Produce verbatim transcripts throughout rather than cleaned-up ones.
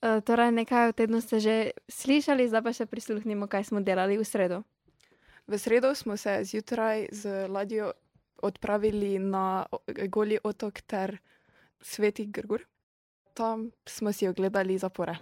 Uh, torej, nekaj v tednu ste že slišali, zdaj pa še prisluhnimo, kaj smo delali v sredo. V sredo smo se zjutraj z ladjo odpravili na Goli otok ter Sveti Grgur. Tam smo si ogledali zapore.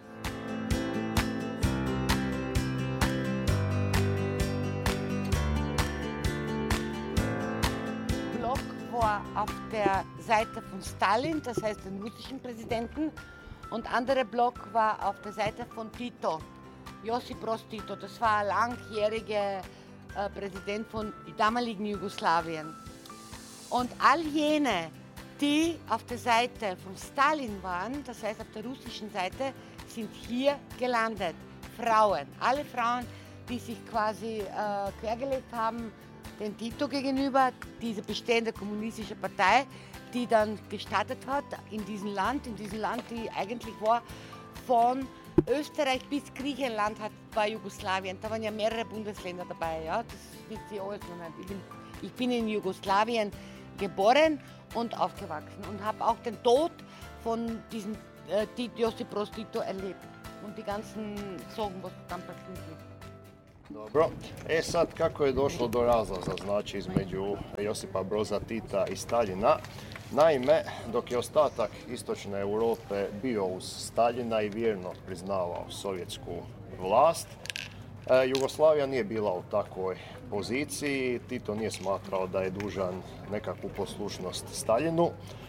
Block war auf der Seite von Stalin, das heißt den russischen Präsidenten, und anderer Block war auf der Seite von Tito, Josip Broz Tito. Das war ein langjähriger äh, Präsident von damaligen Jugoslawien. Und all jene, die auf der Seite von Stalin waren, das heißt auf der russischen Seite, sind hier gelandet. Frauen, alle Frauen, die sich quasi äh, quergelegt haben, den Tito gegenüber, diese bestehende kommunistische Partei, die dann gestartet hat in diesem Land, in diesem Land, die eigentlich war von Österreich bis Griechenland hat, war Jugoslawien. Da waren ja mehrere Bundesländer dabei, ja, das wird sie alles noch nicht. Ich bin, ich bin in Jugoslawien geboren und aufgewachsen und habe auch den Tod von diesem äh, Josip Broz Tito erlebt und die ganzen Sorgen, was tam passiert ist. Dobro, e sad kako je došlo do razlaza, znači između Josipa Broza Tita i Staljina. Naime, dok je ostatak istočne Europe bio uz Staljina i vjerno priznavao sovjetsku vlast, Jugoslavija nije bila u takvoj poziciji, Tito nije smatrao da je dužan nekakvu poslušnost Staljinu.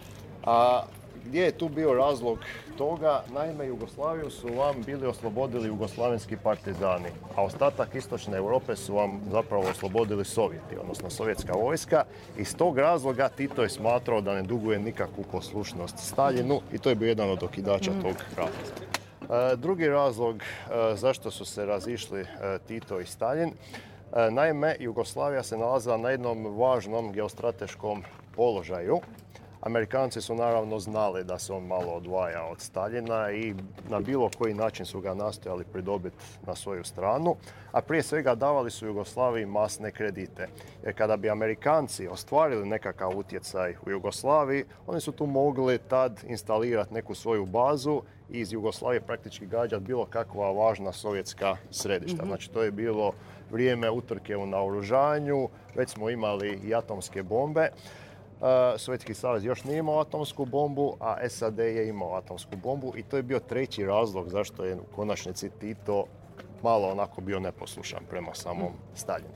A gdje je tu bio razlog toga? Naime, Jugoslaviju su vam bili oslobodili jugoslavenski partizani, a ostatak istočne Europe su vam zapravo oslobodili Sovjeti, odnosno sovjetska vojska. Iz tog razloga Tito je smatrao da ne duguje nikakvu poslušnost Staljinu i to je bio jedan od okidača tog razloga. Drugi razlog zašto su se razišli Tito i Staljin, naime, Jugoslavija se nalazila na jednom važnom geostrateškom položaju. Amerikanci su naravno znali da se on malo odvaja od Staljina i na bilo koji način su ga nastojali pridobiti na svoju stranu, a prije svega davali su Jugoslaviji masne kredite. Jer kada bi Amerikanci ostvarili nekakav utjecaj u Jugoslaviji, oni su tu mogli tad instalirati neku svoju bazu i iz Jugoslavije praktički gađati bilo kakva važna sovjetska središta. Mm-hmm. Znači to je bilo vrijeme utrke u naoružanju, već smo imali i atomske bombe. Uh, Sovjetski savez još nije imao atomsku bombu, a S A D je imao atomsku bombu i to je bio treći razlog zašto je u konačnici Tito malo onako bio neposlušan prema samom Staljinu.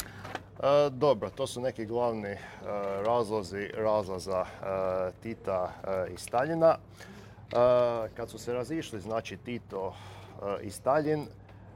Uh, dobro, to su neki glavni uh, razlozi razlaza uh, Tita uh, i Staljina. Uh, kad su se razišli, znači Tito uh, i Staljin, uh,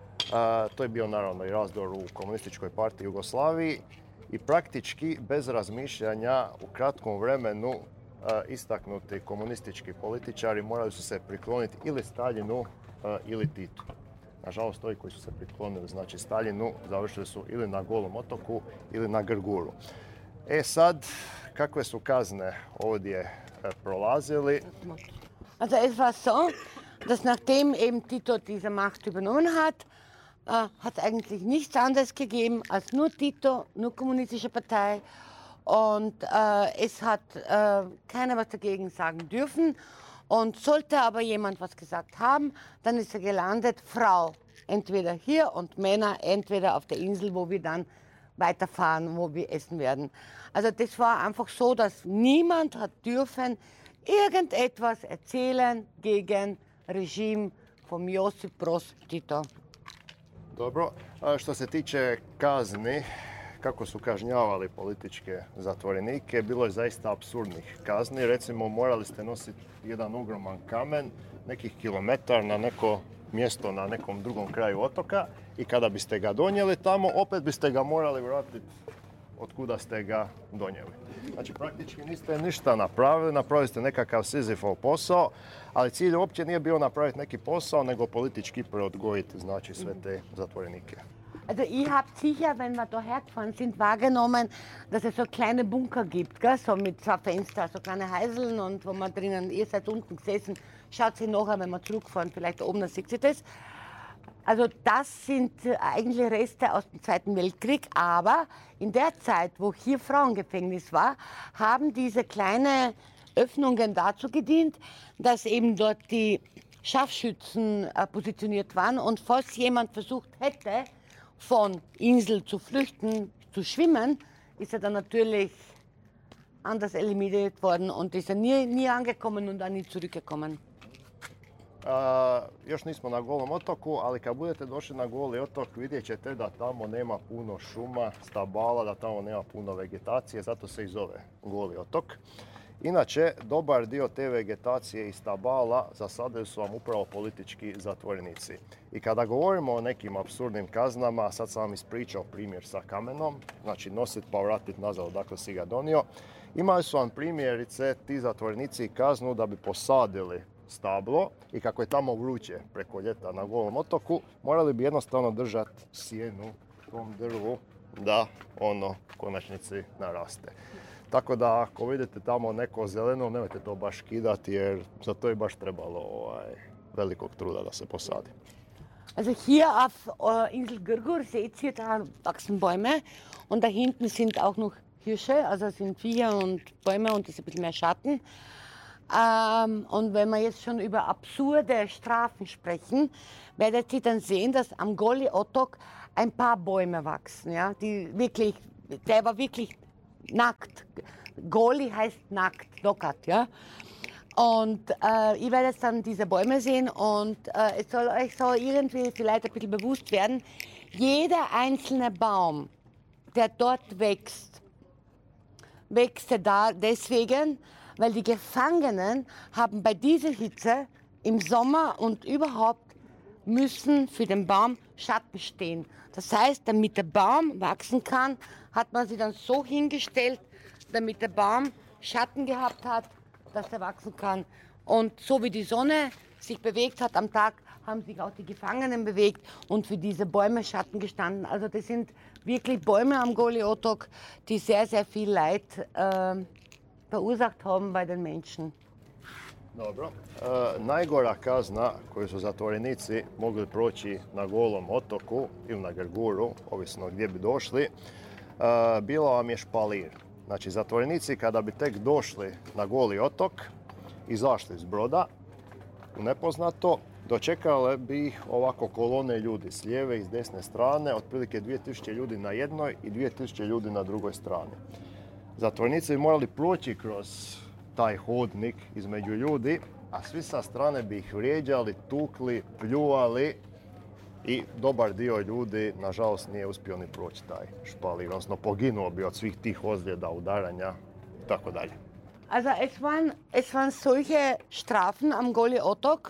to je bio naravno i razdor u komunističkoj partiji Jugoslaviji. I praktički, bez razmišljanja, u kratkom vremenu uh, istaknuti komunistički političari morali su se prikloniti ili Staljinu uh, ili Titu. Nažalost, ovi koji su se priklonili, znači Staljinu, završili su ili na Golom otoku ili na Grguru. E sad, kakve su kazne ovdje uh, prolazili? Also es war so, dass nachdem eben Tito diese Macht übernommen hat, Uh, hat es eigentlich nichts anderes gegeben als nur Tito, nur kommunistische Partei. Und uh, es hat uh, keiner was dagegen sagen dürfen. Und sollte aber jemand was gesagt haben, dann ist er gelandet, Frau, entweder hier und Männer, entweder auf der Insel, wo wir dann weiterfahren, wo wir essen werden. Also das war einfach so, dass niemand hat dürfen irgendetwas erzählen gegen Regime von Josip Broz Tito. Dobro, a što se tiče kazni, kako su kažnjavali političke zatvorenike, bilo je zaista apsurdnih kazni. Recimo, morali ste nositi jedan ogroman kamen, nekih kilometar na neko mjesto na nekom drugom kraju otoka i kada biste ga donijeli tamo, opet biste ga morali vratiti od kuda ste ga donijeli. Znači, praktički niste ništa napravili, napravili ste nekakav Sizifov posao, ali cilj uopće nije bio napraviti neki posao, nego politički preodgojiti, znači, sve te zatvorenike. Also ich habe sicher, wenn wir da hergefahren sind, wahrgenommen, dass es so kleine Bunker gibt, gell? So mit zwei Fenster, so kleine Heiseln und wo man drinnen, ihr seid unten gesessen, schaut sie nachher, wenn wir zurückfahren, vielleicht oben, dann seht ihr das. Also das sind eigentlich Reste aus dem Zweiten Weltkrieg, aber in der Zeit, wo hier Frauengefängnis war, haben diese kleinen Öffnungen dazu gedient, dass eben dort die Scharfschützen äh, positioniert waren. Und falls jemand versucht hätte, von Insel zu flüchten, zu schwimmen, ist er dann natürlich anders eliminiert worden und ist er nie, nie angekommen und auch nie zurückgekommen. Uh, još nismo na Golom otoku, ali kad budete došli na Goli otok vidjet ćete da tamo nema puno šuma, stabala, da tamo nema puno vegetacije, zato se i zove Goli otok. Inače, dobar dio te vegetacije i stabala zasadili su vam upravo politički zatvorenici. I kada govorimo o nekim apsurdnim kaznama, sad sam vam ispričao primjer sa kamenom, znači nosit pa vratit nazad odakle si ga donio. Imali su vam primjerice ti zatvorenici kaznu da bi posadili stablo i kako je tamo vruće preko ljeta na Golom otoku, morali bi jednostavno držati sjenu tom drvu da ono u konačnici naraste. Tako da ako vidite tamo neko zeleno, nemojte to baš kidati jer za to je baš trebalo ovaj, velikog truda da se posadi. Also hier auf uh, Insel Grgur seht ihr, da wachsen Bäume und da hinten sind auch noch Hirsche, also sind Viecher und Bäume und ist ein bisschen mehr Schatten. Ähm, und wenn wir jetzt schon über absurde Strafen sprechen, werdet ihr dann sehen, dass am Goli Otok ein paar Bäume wachsen, ja, die wirklich, der war wirklich nackt. Goli heißt nackt, lockert, ja. Und äh, ihr werdet dann diese Bäume sehen und äh, es soll euch so irgendwie vielleicht ein bisschen bewusst werden, jeder einzelne Baum, der dort wächst, wächst er da deswegen, weil die Gefangenen haben bei dieser Hitze im Sommer und überhaupt müssen für den Baum Schatten stehen. Das heißt, damit der Baum wachsen kann, hat man sie dann so hingestellt, damit der Baum Schatten gehabt hat, dass er wachsen kann. Und so wie die Sonne sich bewegt hat am Tag, haben sich auch die Gefangenen bewegt und für diese Bäume Schatten gestanden. Also das sind wirklich Bäume am Goli Otok, die sehr, sehr viel Leid äh, verursacht haben bei den Menschen. Dobro. E, najgora kazna koju su zatvorenici mogli proći na Golom otoku ili na Grguru, ovisno gdje bi došli, e, bila vam je špalir. Znači, zatvorenici kada bi tek došli na Goli otok, izašli iz broda u nepoznato, dočekale bi ih ovako kolone ljudi s lijeve i s desne strane, otprilike dvije tisuće ljudi na jednoj i dvije tisuće ljudi na drugoj strani. Zatvorenici bi morali proći kroz taj hodnik između ljudi, a svi sa strane bi ih vrijeđali, tukli, pljuvali i dobar dio ljudi, nažalost, nije uspio ni proći taj špalir, odnosno poginuo bi od svih tih ozljeda, udaranja i tako dalje. Also es waren, es waren solche Strafen am Goli Otok.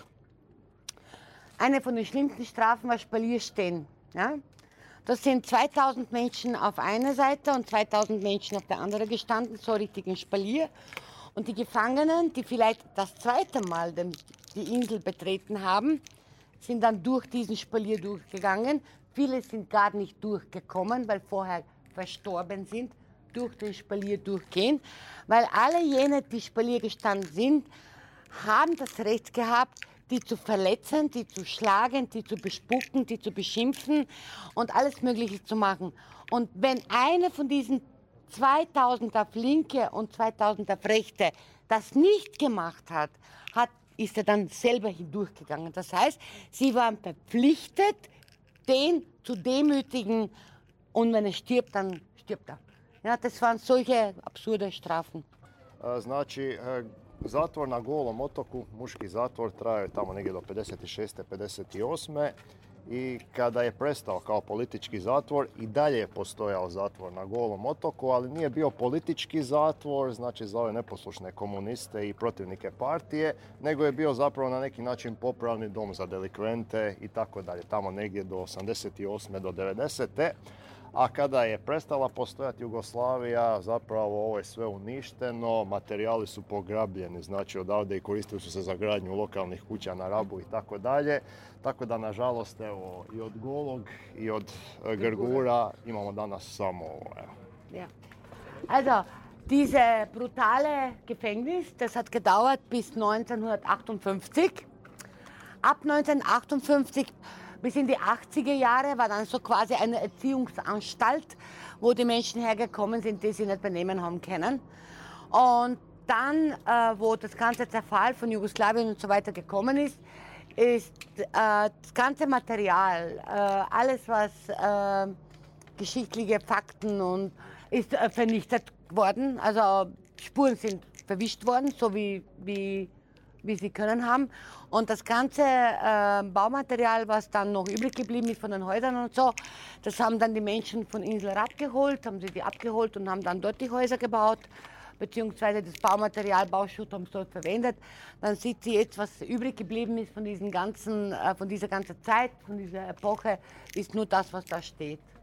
Eine von den schlimmsten Strafen war Spalierstehen. Ja? Da sind zweitausend Menschen auf einer Seite und zweitausend Menschen auf der anderen gestanden, so richtig in Spalier. Und die Gefangenen, die vielleicht das zweite Mal den, die Insel betreten haben, sind dann durch diesen Spalier durchgegangen. Viele sind gar nicht durchgekommen, weil vorher verstorben sind, durch den Spalier durchgehen. Weil alle jene, die Spalier gestanden sind, haben das Recht gehabt, die zu verletzen, die zu schlagen, die zu bespucken, die zu beschimpfen und alles Mögliche zu machen. Und wenn eine von diesen zweitausend auf linke und zweitausend auf rechte das nicht gemacht hat, hat, ist er dann selber hindurchgegangen. Das heißt, sie waren verpflichtet, den zu demütigen und wenn er stirbt, dann stirbt er. Ja, das waren solche absurde Strafen. Znači, zatvor na Golom otoku, muški zatvor, trajao tamo negdje do pedeset šeste pedeset osme i kada je prestao kao politički zatvor i dalje je postojao zatvor na Golom otoku, ali nije bio politički zatvor, znači za ove neposlušne komuniste i protivnike partije, nego je bio zapravo na neki način popravni dom za delikvente i tako dalje, tamo negdje do osamdeset osme do devedesete A kada je prestala postojati Jugoslavija, zapravo ovo je sve uništeno, materijali su pograbljeni, znači odavde i koristili su se za gradnju lokalnih kuća na Rabu i tako dalje. Tako da, nažalost, evo, i od Golog i od Grgura imamo danas samo ovo. Ja. Also, diese brutale Gefängnis, das hat gedauert bis neunzehnhundertachtundfünfzig. Ab neunzehnhundertachtundfünfzig bis in die achtziger Jahre war dann so quasi eine Erziehungsanstalt, wo die Menschen hergekommen sind, die sie nicht benehmen haben können. Und dann, äh, wo das ganze Zerfall von Jugoslawien und so weiter gekommen ist, ist äh, das ganze Material, äh, alles was äh, geschichtliche Fakten und ist äh, vernichtet worden. Also Spuren sind verwischt worden, so wie, wie, wie sie können haben. Und das ganze äh, Baumaterial, was dann noch übrig geblieben ist von den Häusern und so, das haben dann die Menschen von Insel Rapp geholt, haben sie die abgeholt und haben dann dort die Häuser gebaut, beziehungsweise das Baumaterial, Bauschutt haben sie dort verwendet. Dann sieht sie jetzt, was übrig geblieben ist von, diesen ganzen, äh, von dieser ganzen Zeit, von dieser Epoche, ist nur das, was da steht.